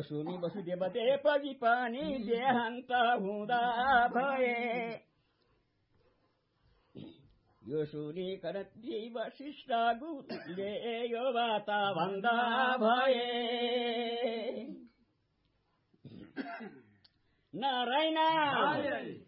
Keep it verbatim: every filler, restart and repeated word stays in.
यो सुनि वसुदेवतेपछि पनि देहान्त हुँदा भए यो सुनि करती वशिष्ठ गुरुले यो वार्ता भन्दा भए नारायण